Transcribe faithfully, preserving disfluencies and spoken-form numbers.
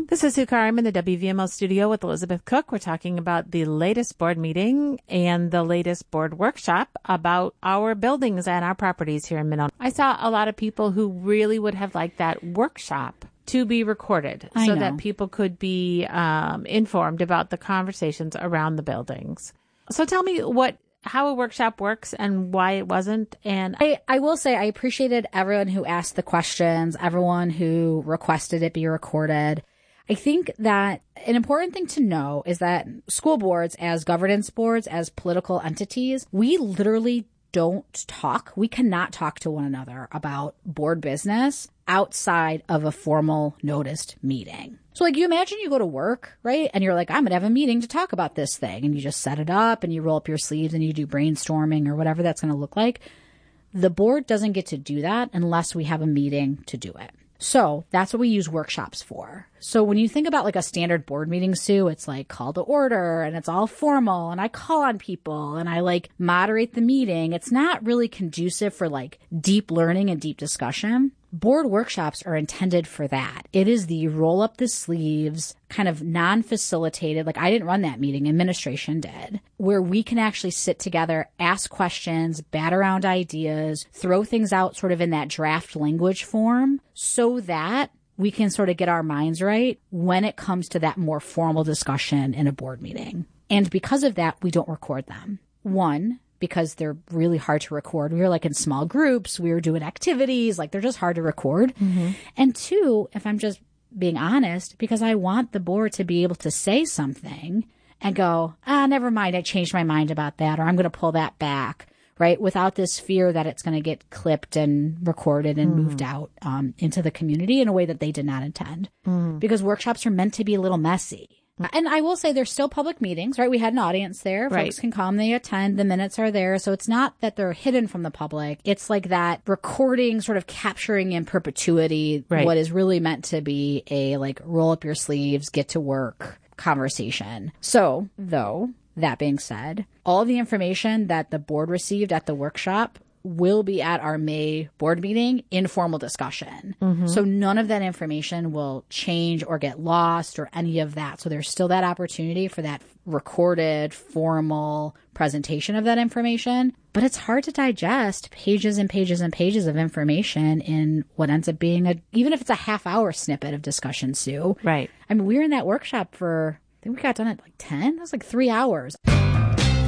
This is Sue Carr. I'm in the W V M L studio with Elizabeth Cook. We're talking about the latest board meeting and the latest board workshop about our buildings and our properties here in Minot. I saw a lot of people who really would have liked that workshop to be recorded I so know. that people could be um, informed about the conversations around the buildings. So tell me what how a workshop works and why it wasn't. And I, I will say I appreciated everyone who asked the questions, everyone who requested it be recorded. I think that an important thing to know is that school boards, as governance boards, as political entities, we literally don't talk. We cannot talk to one another about board business outside of a formal noticed meeting. So like you imagine you go to work, right? And you're like, I'm going to have a meeting to talk about this thing. And you just set it up and you roll up your sleeves and you do brainstorming or whatever that's going to look like. The board doesn't get to do that unless we have a meeting to do it. So that's what we use workshops for. So when you think about like a standard board meeting, Sue, it's like call to order and it's all formal and I call on people and I like moderate the meeting. It's not really conducive for like deep learning and deep discussion. Board workshops are intended for that. It is the roll up the sleeves, kind of non-facilitated, like I didn't run that meeting, administration did, where we can actually sit together, ask questions, bat around ideas, throw things out sort of in that draft language form so that we can sort of get our minds right when it comes to that more formal discussion in a board meeting. And because of that, we don't record them. One, because they're really hard to record. We were like in small groups. We were doing activities. Like they're just hard to record. Mm-hmm. And two, if I'm just being honest, because I want the board to be able to say something and go, ah, never mind. I changed my mind about that, or I'm going to pull that back, right? Without this fear that it's going to get clipped and recorded and mm-hmm. moved out um, into the community in a way that they did not intend. Mm-hmm. Because workshops are meant to be a little messy. And I will say there's still public meetings, right? We had an audience there. Right. Folks can come, they attend, the minutes are there. So it's not that they're hidden from the public. It's like that recording, sort of capturing in perpetuity right. what is really meant to be a like roll up your sleeves, get to work conversation. So though, that being said, all the information that the board received at the workshop will be at our May board meeting, informal discussion. Mm-hmm. So none of that information will change or get lost or any of that. So there's still that opportunity for that recorded, formal presentation of that information. But it's hard to digest pages and pages and pages of information in what ends up being a, even if it's a half hour snippet of discussion, Sue. Right. I mean, we were in that workshop for, I think we got done at like ten. That was like three hours.